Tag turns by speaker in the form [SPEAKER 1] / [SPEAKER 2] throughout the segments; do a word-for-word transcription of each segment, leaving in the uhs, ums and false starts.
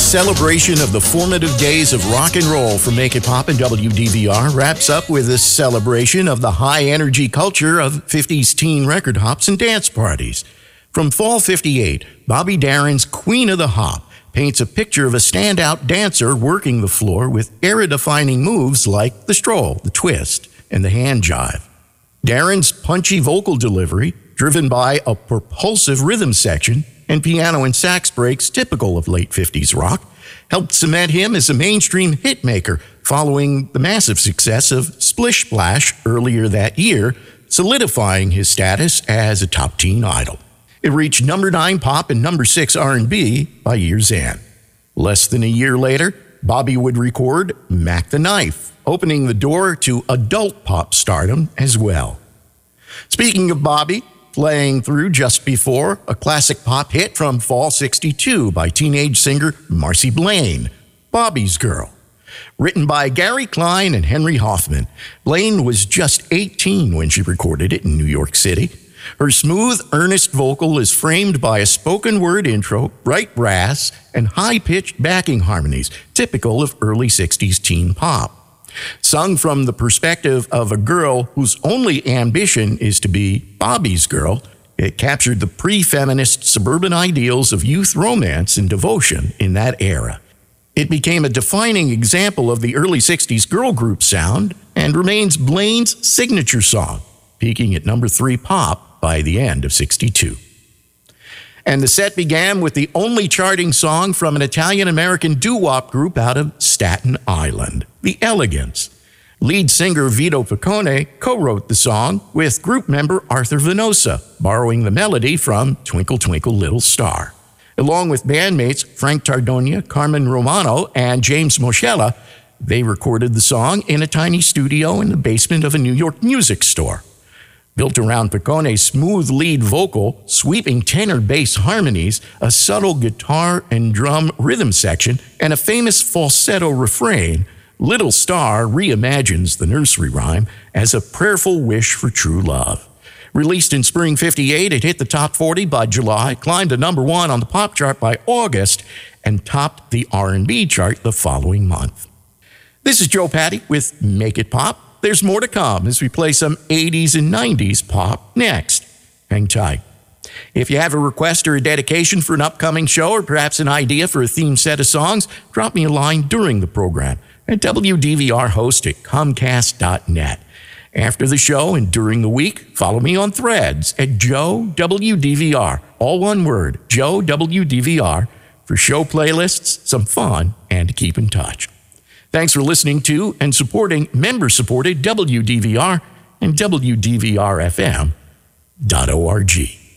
[SPEAKER 1] celebration of the formative days of rock and roll from Make It Pop and W D V R wraps up with a celebration of the high-energy culture of fifties teen record hops and dance parties. From Fall fifty-eight, Bobby Darin's Queen of the Hop paints a picture of a standout dancer working the floor with era-defining moves like the stroll, the twist, and the hand jive. Darin's punchy vocal delivery, driven by a propulsive rhythm section and piano and sax breaks typical of late fifties rock, helped cement him as a mainstream hitmaker following the massive success of Splish Splash earlier that year, solidifying his status as a top teen idol. It reached number nine pop and number six R and B by year's end. Less than a year later, Bobby would record Mac the Knife, opening the door to adult pop stardom as well. Speaking of Bobby, playing through just before a classic pop hit from Fall sixty-two by teenage singer Marcy Blaine, Bobby's Girl. Written by Gary Klein and Henry Hoffman, Blaine was just eighteen when she recorded it in New York City. Her smooth, earnest vocal is framed by a spoken word intro, bright brass, and high-pitched backing harmonies, typical of early sixties teen pop. Sung from the perspective of a girl whose only ambition is to be Bobby's girl, it captured the pre-feminist suburban ideals of youth romance and devotion in that era. It became a defining example of the early sixties girl group sound and remains Blaine's signature song, peaking at number three pop by the end of sixty-two. And the set began with the only charting song from an Italian-American doo-wop group out of Staten Island, The Elegants. Lead singer Vito Piccone co-wrote the song with group member Arthur Venosa, borrowing the melody from Twinkle Twinkle Little Star. Along with bandmates Frank Tardogna, Carmen Romano, and James Moschella, they recorded the song in a tiny studio in the basement of a New York music store. Built around Piccone's smooth lead vocal, sweeping tenor bass harmonies, a subtle guitar and drum rhythm section, and a famous falsetto refrain, Little Star reimagines the nursery rhyme as a prayerful wish for true love. Released in spring fifty-eight, it hit the top forty by July, climbed to number one on the pop chart by August, and topped the R and B chart the following month. This is Joe Patty with Make It Pop. There's more to come as we play some eighties and nineties pop next. Hang tight. If you have a request or a dedication for an upcoming show or perhaps an idea for a themed set of songs, drop me a line during the program at W D V R host at comcast dot net. After the show and during the week, follow me on Threads at Joe W D V R, all one word, Joe W D V R, for show playlists, some fun, and to keep in touch. Thanks for listening to and supporting member-supported W D V R and W D V R F M dot org.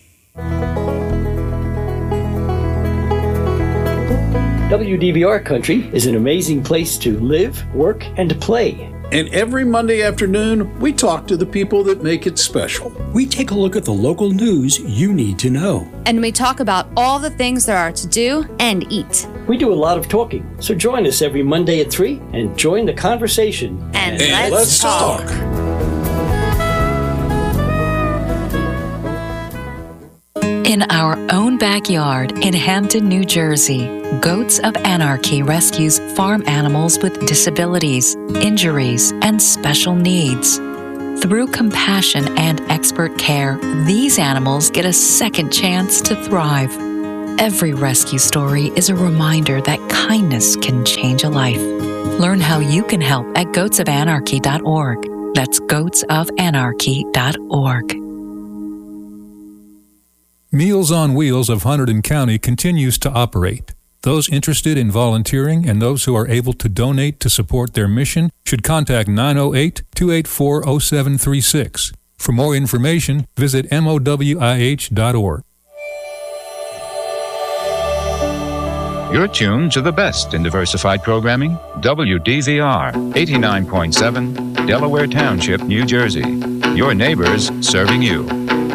[SPEAKER 2] W D V R Country is an amazing place to live, work, and to play.
[SPEAKER 3] And every Monday afternoon, we talk to the people that make it special.
[SPEAKER 4] We take a look at the local news you need to know.
[SPEAKER 5] And we talk about all the things there are to do and eat.
[SPEAKER 2] We do a lot of talking, so join us every Monday at three and join the conversation.
[SPEAKER 5] And,
[SPEAKER 3] And
[SPEAKER 5] let's,
[SPEAKER 3] let's
[SPEAKER 5] talk.
[SPEAKER 3] talk.
[SPEAKER 6] In our own backyard in Hampton, New Jersey, Goats of Anarchy rescues farm animals with disabilities, injuries, and special needs. Through compassion and expert care, these animals get a second chance to thrive. Every rescue story is a reminder that kindness can change a life. Learn how you can help at goats of anarchy dot org. That's goats of anarchy dot org.
[SPEAKER 7] Meals on Wheels of Hunterdon County continues to operate. Those interested in volunteering and those who are able to donate to support their mission should contact nine oh eight, two eight four, oh seven three six. For more information, visit M O W I H dot org.
[SPEAKER 8] You're tuned to the best in diversified programming, W D V R, eighty-nine point seven, Delaware Township, New Jersey. Your neighbors serving you.